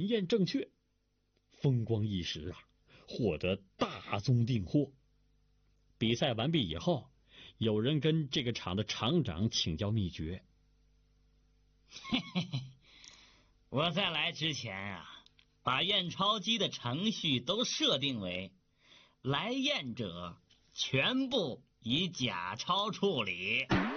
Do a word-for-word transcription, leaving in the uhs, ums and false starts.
验正确，风光一时啊，获得大宗订货。比赛完毕以后，有人跟这个厂的厂长请教秘诀。 嘿嘿嘿，我在来之前啊，把验钞机的程序都设定为来验者全部以假钞处理。